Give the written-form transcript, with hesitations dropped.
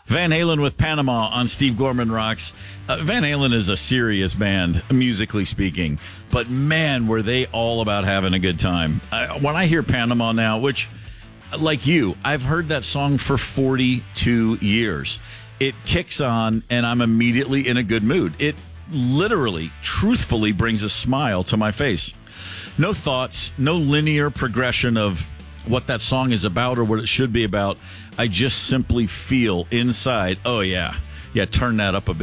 Van Halen with Panama on Steve Gorman Rocks. Van Halen is a serious band, musically speaking, but man, were they all about having a good time. When I hear Panama now, which, like you, I've heard that song for 42 years. It kicks on, and I'm immediately in a good mood. It literally, truthfully brings a smile to my face. No thoughts, no linear progression of what that song is about or what it should be about. I just simply feel inside, oh yeah, turn that up a bit.